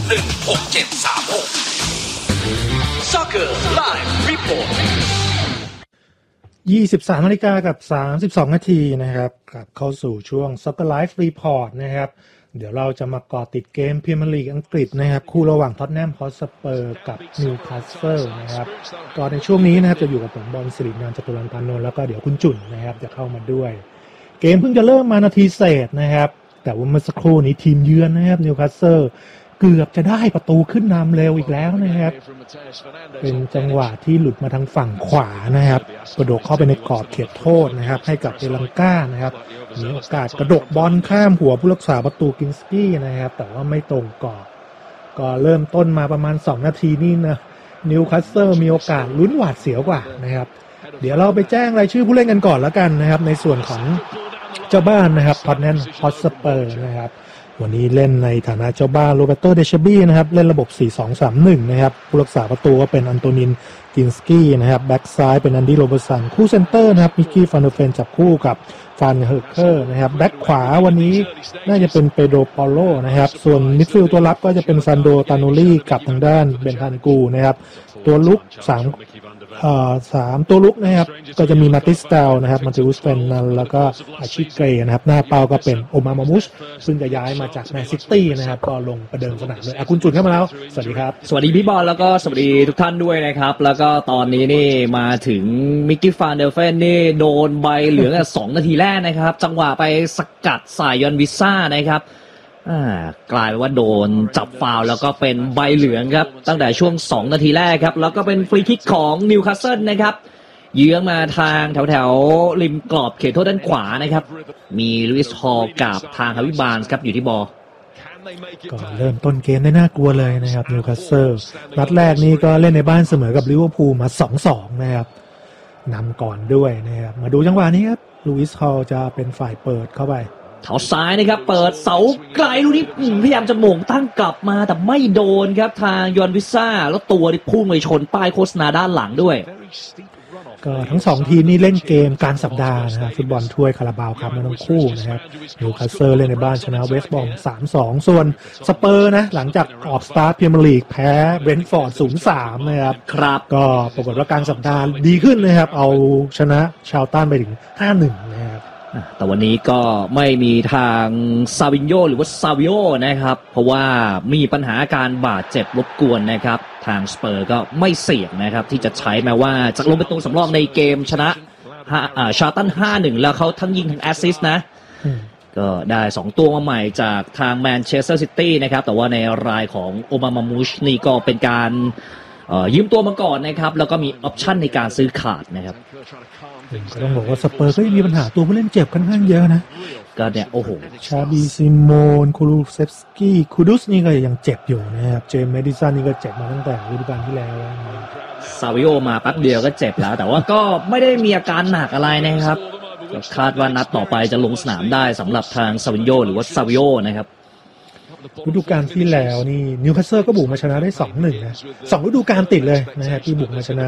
Soccer Live Report 23 นาฬิกากับ32 นาทีนะครับกลับเข้าสู่ช่วง Soccer Live Report นะครับเดี๋ยวเราจะมาเกาะติดเกมพรีเมียร์ลีกอังกฤษนะครับคู่ระหว่างท็อตแนมฮอตสเปอร์กับนิวคาสเซิลนะครับก็ในช่วงนี้นะครับจะอยู่กับผมบอลสิรินันท์ จตุรันพานนท์แล้วก็เดี๋ยวคุณจุ่นนะครับจะเข้ามาด้วยเกมเพิ่งจะเริ่มมานาทีเศษนะครับแต่ว่าเมื่อสักครู่นี้ทีมเยือนนะครับนิวคาสเซิลเกือบจะได้ประตูขึ้นนำเร็วอีกแล้วนะครับเป็นจังหวะที่หลุดมาทางฝั่งขวานะครับกระโดดเข้าไปในกรอบเขตโทษนะครับให้กับเอลังกานะครับมีโอกาสกระดกบอลข้ามหัวผู้รักษาประตูกินสกี้นะครับแต่ว่าไม่ตรงกรอบก็เริ่มต้นมาประมาณ2นาทีนี่นะนิวคาสเซิลมีโอกาสลุ้นหวาดเสียวกว่านะครับเดี๋ยวเราไปแจ้งรายชื่อผู้เล่นกันก่อนแล้วกันนะครับในส่วนของเจ้าบ้านนะครับท็อตแนมฮอตสเปอร์นะครับวันนี้เล่นในฐานะเจ้าบ้านโรเบโต เดชบี้นะครับเล่นระบบ 4-2-3-1 นะครับผู้รักษาประตูก็เป็นอันโตนิน กินสกี้นะครับแบ็กซ้ายเป็นอันดี้ โรเบอร์สันคู่เซนเตอร์นะครับมิกกี้ ฟานเดอร์เฟนจับคู่กับฟานเฮอร์เคอร์นะครับแบ็กขวาวันนี้น่าจะเป็นเปโดร ปอโลนะครับส่วนมิดฟิลด์ตัวรับก็จะเป็นซันโด ตาโนลี่กับทางด้านเบนทันกูนะครับตัวลุก3ตัวลุกนะครับก็จะมีมาติสเตลนะครับมาติอุสเฟนนันแล้วก็อาชิเกรนะครับหน้าเป้าก็เป็นโอมามามุชซึ่งจะย้ายมาจากแมนซิตี้นะครับก็ลงประเดิมสนามเลยคุณจุนเข้ามาแล้วสวัสดีครับสวัสดีพี่บอลแล้วก็สวัสดีทุกท่านด้วยนะครับแล้วก็ตอนนี้นี่มาถึงมิกกี้ ฟานเดอร์เฟนนี่โดนใบเหลือง2 นาทีแรกนะครับจังหวะไปสกัดสายยอนวิซ่านะครับกลายเป็นว่าโดนจับฟาวล์แล้วก็เป็นใบเหลืองครับตั้งแต่ช่วง2 นาทีแรกครับแล้วก็เป็นฟรีคิกของนิวคาสเซิลนะครับเยื้องมาทางแถวริมกรอบเขตโทษด้านขวานะครับมีลุยส์ฮอลกับทางฮาวิบาร์นส์ครับอยู่ที่บอลก็เริ่มต้นเกมได้น่ากลัวเลยนะครับนิวคาสเซิลนัดแรกนี้ก็เล่นในบ้านเสมอกับลิเวอร์พูลมา 2-2 นะครับนำก่อนด้วยนะครับมาดูจังหวะนี้ครับลุยส์ฮอลจะเป็นฝ่ายเปิดเข้าไปเท้าซ้ายนะครับเปิดเสาไกลลูกนี้พยายามจะโหม่งตั้งกลับมาแต่ไม่โดนครับทางยอนวิซ่าแล้วตัวที่พุ่งไปชนป้ายโฆษณาด้านหลังด้วยก็ทั้ง2ทีมนี้เล่นเกมกลางสัปดาห์นะครับฟุตบอลถ้วยคาราบาวครับทั้งคู่นะครับนิวคาสเซิลเล่นในบ้านชนะเวสต์บรอม 3-2 ส่วนสเปอร์นะหลังจากออกสตาร์ทพรีเมียร์ลีกแพ้เบรนท์ฟอร์ด 0-3 นะครับก็ปรากฏว่ากลางสัปดาห์ดีขึ้นนะครับเอาชนะชาวต้านไปถึง 5-1 นะครับแต่วันนี้ก็ไม่มีทางซาวินโญหรือว่าซาวิโอนะครับเพราะว่ามีปัญหาการบาดเจ็บรบกวนนะครับทางสเปอร์ก็ไม่เสี่ยงนะครับที่จะใช้แม้ว่าจะลงเป็นตัวสำรองในเกมชนะชาร์ตัน 5-1 แล้วเขาทั้งยิงทั้งแอสซิสต์นะก็ได้2ตัวมาใหม่จากทางแมนเชสเตอร์ซิตี้นะครับแต่ว่าในรายของโอมามามูชนี่ก็เป็นการยืมตัวมาก่อนนะครับแล้วก็มีออปชั่นในการซื้อขาดนะครับก็ต้องบอกว่าสเปอร์ก็ยังมีปัญหาตัวผู้เล่นเจ็บค่อนข้างเยอะนะก็เนี่ยโอ้โหชาบีซิโมนคูลูเซฟสกี้คูดุสนี่ก็ยังเจ็บอยู่นะครับเจมส์เมดิสันนี่ก็เจ็บมาตั้งแต่ฤดูกาลที่แล้วซาวิโอมาแป๊บเดียวก็เจ็บแล้วแต่ว่าก็ไม่ได้มีอาการหนักอะไรนะครับคาดว่านัดต่อไปจะลงสนามได้สำหรับทางซาวินโญหรือว่าซาวิโอนะครับฤดูกาลที่แล้วนี่นิวคาสเซิลก็บุกมาชนะได้ 2-1 นะ2ฤดูกาลติดเลยนะฮะที่บุกมาชนะ